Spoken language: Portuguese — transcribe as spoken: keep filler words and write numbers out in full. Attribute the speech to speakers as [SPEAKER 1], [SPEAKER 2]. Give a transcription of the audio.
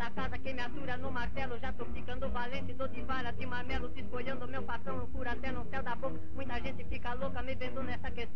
[SPEAKER 1] da casa, quem me atura no martelo. Já tô ficando valente, tô de vara de marmelo, desfolhando meu patrão, no furo até no céu da boca. Muita gente fica louca me vendo nessa questão.